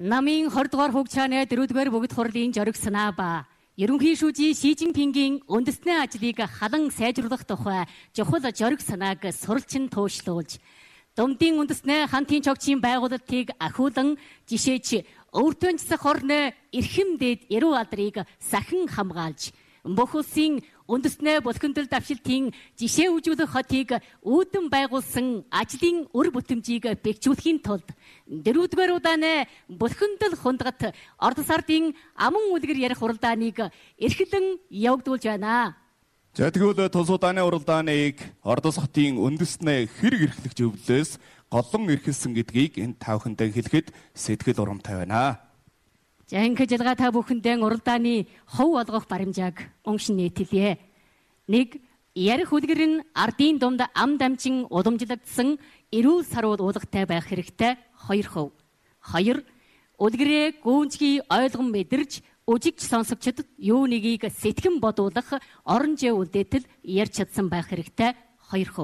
Намын 20 дугаар хугацааны 4 дугаар бүгд хурлын зориг санаа ба ерөнхий шүүжийн Ши Цзиньпингийн үндэсний ажлыг халан сайжруулах тухай чухал зориг санааг суралцсан туушлуулж Дундын үндэсний хантын чогчийн байгуулалтыг ахиулан жишээч өөртөө цэцэх орны эрхэмдэд эрүү алдрыг сахин хамгаалж бүх улсын үндэсний булхиндал давшилтын жишээ үзүүлэх хотыг үүдэн байгуулсан ажлын үр бүтэмжийг бэхжүүлэхийн тулд 4-р удааны булхиндал хундгат ордос ардын аман үлгэр ярих уралдааныг эрхлэн явагдуулж байна. За тэгвэл тус удааны уралдааныг ордос хотын үндэснээ хэрэг эрхлэх зөвлөлөөс голлон эрхэлсэн гэдгийг энэ тавхандаа хэлэхэд сэтгэл урамтай байна. За ингээд жилгаа та бүхэндээ уралдааны хов олгох баримжааг уншин нийтэлье. 1. Ярих үлгэр нь ардын дунд ам дамжин уламжлагдсан эрүүл саруул уулгатай байх хэрэгтэй 2%. 2. Үлгэрээ гүнзгий ойлгон мэдэрч үжигч сонсогчдод юу нэгийг сэтгэн бодуулах орон зай үлдээтэл ярьж чадсан байх хэрэгтэй 2%.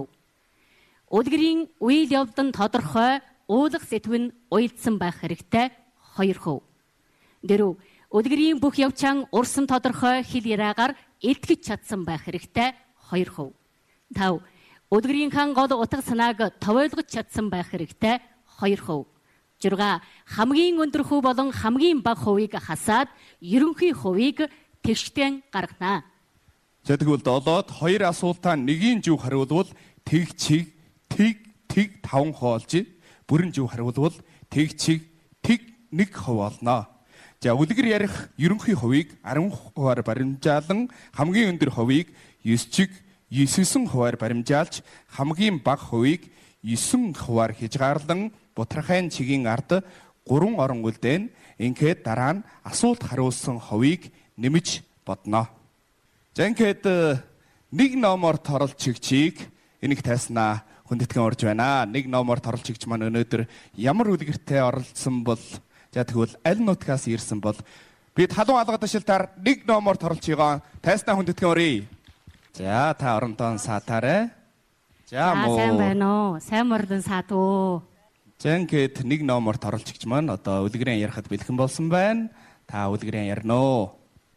Үлгэрийн үйл явдал нь тодорхой уулах сэтвэн уйлдсан байх хэрэгтэй 2%. 4. Үлгэрийн бүх явцан урсан тодорхой хэл яраагаар илтгэж чадсан байх хэрэгтэй 2%. 5. Үлгэрийн хан гол утга санааг товойлгож чадсан байх хэрэгтэй 2%. 6. Хамгийн өндөр хөв болон хамгийн бага хувийг хасаад ерөнхий хувийг тэгшдэн гаргана. За тэгвэл 7-д 2 асуултаа нэгийн зөв хариулвал тэг чиг тэг 5 хоолж бүрэн зөв хариулвал тэг чиг тэг 1 хувь олно. За үлгэр ярих ерөнхий хувийг 10%-аар баримжаалан хамгийн өндөр хувийг 9 чиг 9%-аар баримжаалж хамгийн бага хувийг 9%-аар хязгаарлан бутрахайн чигийн ард 3 орон үлдээн ингээд дараа нь асуулт хариулсан хувийг нэмж бодно. За ингээд нэг номоор торол чигчийг энийг тайснаа хүндэтгэн орж байна. Нэг номоор торол чигч маань өнөөдөр ямар үлгэртэй оролцсон бол за тэгвэл аль нутгаас ирсэн бол бид халуун алга ташилтаар нэг номоор торолцоогоо тайснаа хүндэтгэн оръё. За та оронтон саатаарэ. За муу. Сайн байна уу? Сайн мордон саатуу. За ингээд нэг номоор торолцогч маань одоо үлгэрийн ярихад бэлхэн болсон байна. Та үлгэрийн ярина уу?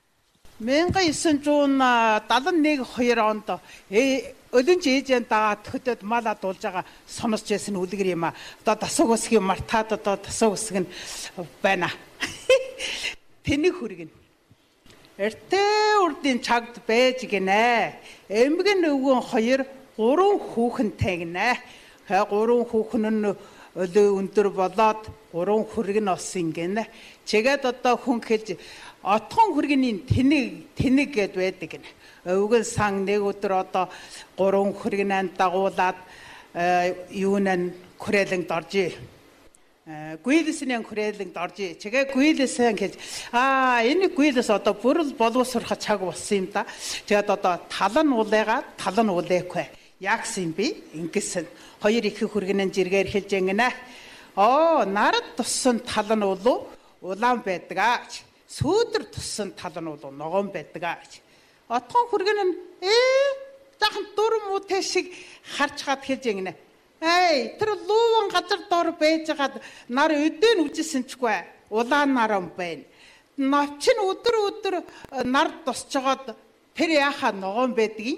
1971-2 онд Өлөнж ээжэн дагаад хөтөд малаа дуулж байгаа сонсож байсан үлгэр юм а. Одоо дасаг үсгийн мартаад одоо дасаг үсэг нь байна. Тэнийг хүргэн. Эртээ урдын чагд байж гинэ. Эмгэн өвгөн 2 3 хүүхэнтэй гинэ. 3 хүүхэн нь өлөө өндөр болоод 3 хүргэн олсон гинэ. Чигээд одоо хүн хэлж отхон хүргэний тэнийг гэд байдаг гинэ. Өвгөн сан нэг өдөр одоо 3 хүргэнэнд дагуулад юунан хүрээлэнд оржээ. Гүйлэсний хүрээлэнд оржээ. Чигээ гүйлэсэн гэж энэ гүйлэс одоо бүрэл боловсрох чаг болсон юм да. Тэгээд одоо тал нь уулээхгүй. Яагсан би ингэсэн 2 их хүргэнэн жиргээр хэлж ингэнэ. Нарад туссан тал нь улаан байдаг гэж. Сүүдэр туссан тал нь ногоон байдаг гэж. Отхон хүргэн нь дахин дур муутай шиг харж хаад хэлж ингэнэ. Тэр лууван газар дор байж хагаад нар өдөө үжсэн чгүй улаан нар юм байна. Навчин өдөр нар тусч жагаад тэр яхаа ногоон байдгийг.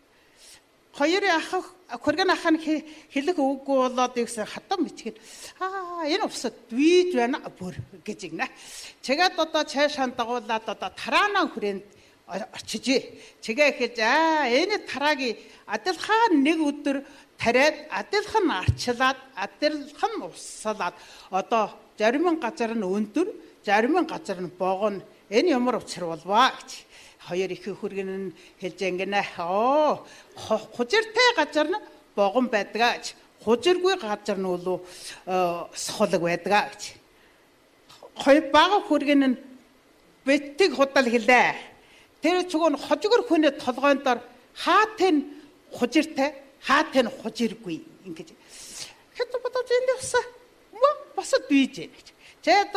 2 ахах хүргэн ахын хэлэх үггүй болоод ихсэн хатан бичгээд энэ усад дүйж байна бүр гэж ингэнэ. Чигээд одоо цаашаа дагуулад одоо тараанаа хүрээнд орчижээ. Чигээ хэлж энэ тараагийн адилхан нэг өдөр тариад адилхан арчлаад адилхан уссалаад одоо зарим газар нь өндөр зарим газар нь богоно энэ ямар учир болваа гэж 2 их хүргэн нь хэлж ингэнэ. Хужиртай газар нь богон байдаг гэж хужиргүй газар нь сохолог байдаг гэж 2 бага хүргэн нь бэтиг худал хэлээ. Тэр чуг нь хожигор хүний толгойн дор хаатын хужиртай хаатын хужиргүй ингэж хэд бодож энэ бас бийж гэж.